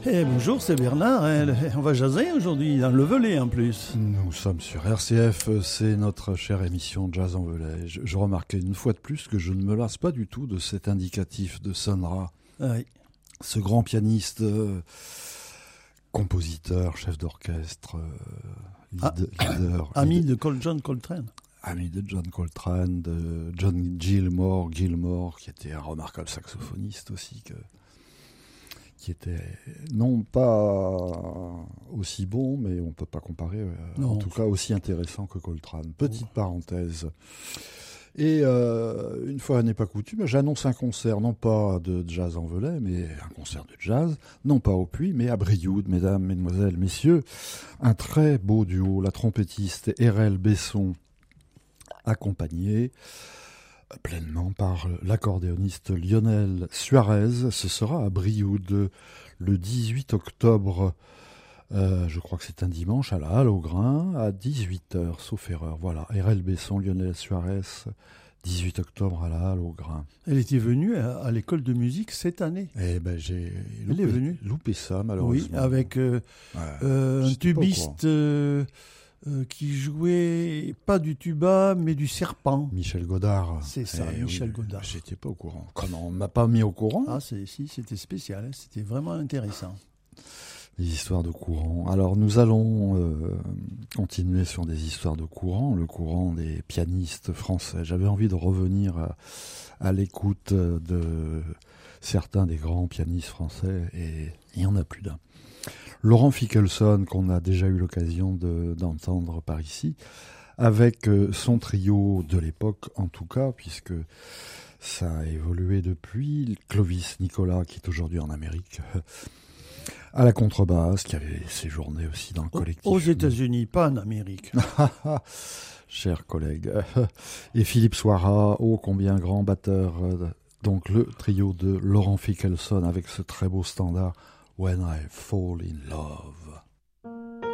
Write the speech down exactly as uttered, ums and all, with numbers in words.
Eh, bonjour, c'est Bernard. Hein. On va jaser aujourd'hui, dans le Velay en plus. Nous sommes sur R C F, c'est notre chère émission Jazz en Velay. Je, je remarquais une fois de plus que je ne me lasse pas du tout de cet indicatif de Sun Ra. Ah oui. Ce grand pianiste, euh, compositeur, chef d'orchestre, euh, lead, ah, leader. Ami leader, de Col- John Coltrane. Ami de John Coltrane, de John Gilmore, Gilmore, qui était un remarquable saxophoniste aussi, que, qui était non pas aussi bon, mais on ne peut pas comparer, euh, Non, en tout cas aussi intéressant que Coltrane. Petite oh. parenthèse. Et euh, une fois n'est pas coutume, j'annonce un concert, non pas de jazz en Velay, mais un concert de jazz, non pas au Puy, mais à Brioude, mesdames, mesdemoiselles, messieurs. Un très beau duo, la trompettiste Erel Besson, accompagné pleinement par l'accordéoniste Lionel Suarez. Ce sera à Brioude le dix-huit octobre. Euh, je crois que c'est un dimanche à la Halle au Grain à dix-huit heures, sauf erreur. Voilà, Erel Besson, Lionel Suarez, dix-huit octobre à la Halle au Grain. Elle était venue à, à l'école de musique cette année. Eh ben j'ai loupé, Elle est venue. loupé ça malheureusement. Oui, avec euh, ouais, euh, un tubiste euh, euh, qui jouait pas du tuba mais du serpent. Michel Godard. C'est ça, eh Michel oui, Godard. J'étais pas au courant. Comment on m'a pas mis au courant? Ah c'est, si, c'était spécial, hein, c'était vraiment intéressant. Des histoires de courant. Alors nous allons euh, continuer sur des histoires de courant, le courant des pianistes français. J'avais envie de revenir à, à l'écoute de certains des grands pianistes français, et il n'y en a plus d'un. Laurent Fickelson, qu'on a déjà eu l'occasion de, d'entendre par ici, avec son trio de l'époque en tout cas, puisque ça a évolué depuis. Clovis Nicolas, qui est aujourd'hui en Amérique, à la contrebasse, qui avait séjourné aussi dans le collectif. Aux États-Unis, pas en Amérique. Chers collègues. Et Philippe Soira, ô combien grand batteur. Donc le trio de Laurent Fickelson avec ce très beau standard When I Fall in Love.